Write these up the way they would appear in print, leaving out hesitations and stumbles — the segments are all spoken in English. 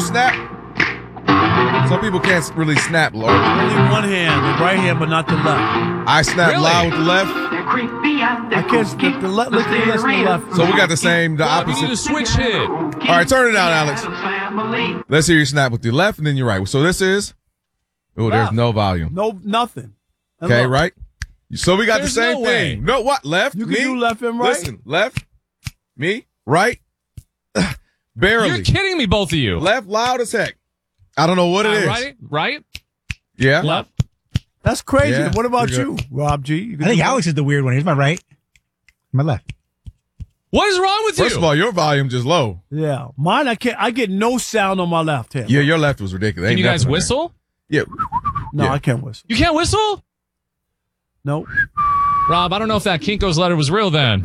snap? Some people can't really snap, Lord. Only one hand, the right hand, but not the left. I snap loud with the left. I can't snap the left. Look at the left. So we got the Bob, opposite. you need a switch hit. All right, turn it down, Alex. Let's hear you snap with your left and then your right. So this is. Oh, there's no volume. No, nothing. And Okay, look, right? So we got There's the same no thing. way. No, what? Left? You me? can do left and right. Listen, left, me, right. Barely. You're kidding me, both of you. Left, loud as heck. I don't know what it is. Right? Yeah. Left. That's crazy. Yeah, What about pretty you, Rob G? You can I think do Alex is the weird one. Here's my right, my left. What is wrong with you? First of all, your volume just low. Yeah, mine. I can't. I get no sound on my left hand. Yeah, your left was ridiculous. Can Ain't you guys nothing on there. whistle? Yeah. No, Yeah. I can't whistle. You can't whistle? No. Rob, I don't know if that Kinko's letter was real then.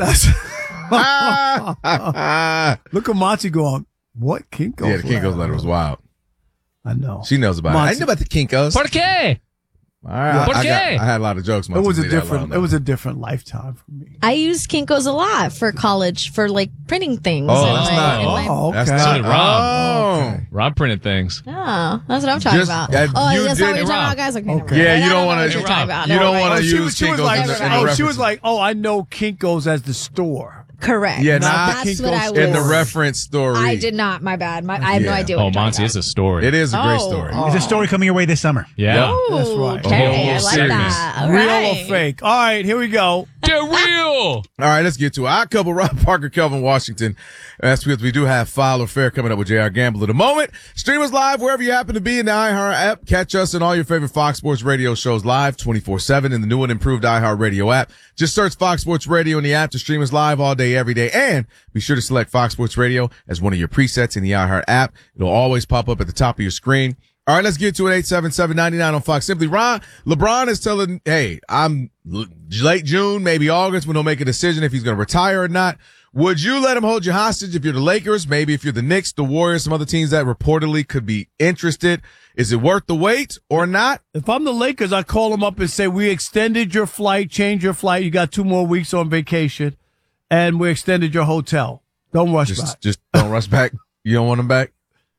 Look at Monty going. What Kinko's Yeah, the Kinko's letter was wild. I know. She knows about it. I knew about the Kinkos. ¿Por qué? All right, ¿Por qué? I had a lot of jokes. It was a different. It was a different lifetime for me. I used Kinko's a lot for college for like printing things. Oh, in that's my- not. in my- Oh, That's okay. So not. did Rob. Oh. Rob printed things. Oh, that's what I'm talking Just- about. you That's not what did- you're talking Rob. about, guys. Okay. Okay. Yeah, you I don't know want what to. you're talking about. You don't Never want mind. to use she was Kinkos like, in the Never oh, reference. she was like, oh, I know Kinko's as the store. Correct. Yeah, Not not the That's what I Kinko's was. in the reference story. I did not. My bad. I have no Yeah. idea what Oh, you're talking Monty, about. it's a story. It is a great Oh. story. There's a story coming your way this summer. Yeah. Oh, That's right. okay. A I whole like segment. that. All Real right. or fake? All right, here we go. Get real. All right, let's get to it. Our couple, Rob Parker, Kelvin Washington. That's because we do have Foul or Fair coming up with JR Gamble in a moment. Stream us live wherever you happen to be in the iHeart app. Catch us in all your favorite Fox Sports Radio shows live 24/7 in the new and improved iHeart Radio app. Just search Fox Sports Radio in the app to stream us live all day, every day. And be sure to select Fox Sports Radio as one of your presets in the iHeart app. It'll always pop up at the top of your screen. All right, let's get to it. 877-99 on Fox. Simply LeBron is telling, hey, I'm late June, maybe August when he'll make a decision if he's going to retire or not. Would you let him hold you hostage if you're the Lakers? Maybe if you're the Knicks, the Warriors, some other teams that reportedly could be interested. Is it worth the wait or not? If I'm the Lakers, I call them up and say, we extended your flight, changed your flight. You got 2 more weeks on vacation, and we extended your hotel. Don't rush back. Just don't rush back. You don't want him back?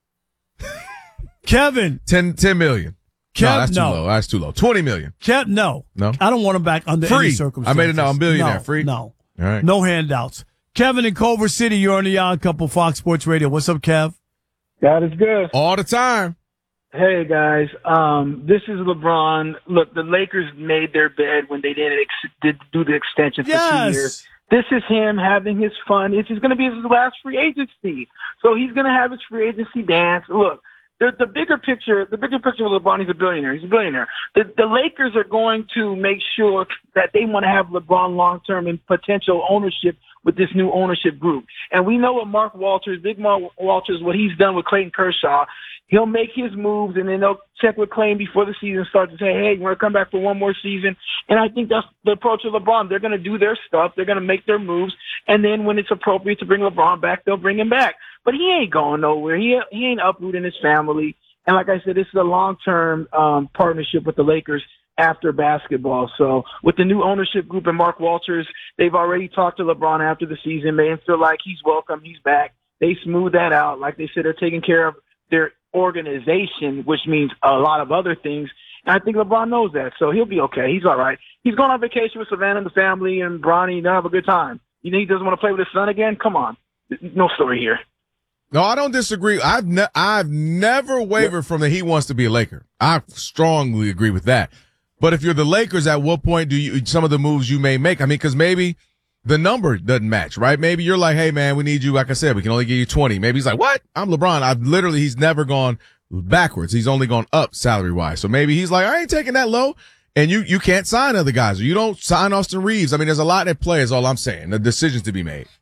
Kevin. 10 million. Kev, No, that's too no. low. That's too low. 20 million. No. No? I don't want him back under Free. any circumstances. I made it now. I'm billionaire. No, Free? No. All right. No handouts. Kevin in Culver City, you're on the Young Couple Fox Sports Radio. What's up, Kev? God is good. All the time. Hey guys, this is LeBron. Look, the Lakers made their bed when they did do the extension for 2 years. This is him having his fun. It's going to be his last free agency, so he's going to have his free agency dance. Look, the bigger picture of LeBron, he's a billionaire. He's a billionaire. The Lakers are going to make sure that they want to have LeBron long term in potential ownership with this new ownership group. And we know what Big Mark Walters, what he's done with Clayton Kershaw. He'll make his moves, and then they'll check with Clayton before the season starts to say, hey, you want to come back for one more season? And I think that's the approach of LeBron. They're going to do their stuff. They're going to make their moves. And then when it's appropriate to bring LeBron back, they'll bring him back. But he ain't going nowhere. He ain't uprooting his family. And like I said, this is a long-term partnership with the Lakers after basketball. So with the new ownership group and Mark Walters, they've already talked to LeBron after the season, made him feel like he's welcome, he's back. They smoothed that out. Like they said, they're taking care of their organization, which means a lot of other things. And I think LeBron knows that, so he'll be okay. He's all right. He's going on vacation with Savannah and the family and Bronny. They'll have a good time. You think he doesn't want to play with his son again? Come on. No story here. No, I don't disagree. I've never wavered from that he wants to be a Laker. I strongly agree with that. But if you're the Lakers, at what point do you, some of the moves you may make? I mean, cause maybe the number doesn't match, right? Maybe you're like, hey man, we need you. Like I said, we can only give you 20. Maybe he's like, what? I'm LeBron. He's never gone backwards. He's only gone up salary wise. So maybe he's like, I ain't taking that low. And you can't sign other guys, or you don't sign Austin Reeves. I mean, there's a lot at play is all I'm saying. The decisions to be made.